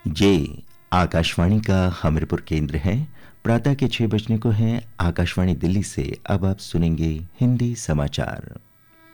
ये आकाशवाणी का हमीरपुर केंद्र है। प्रातः के 6 बजने को है। आकाशवाणी दिल्ली से अब आप सुनेंगे हिंदी समाचार।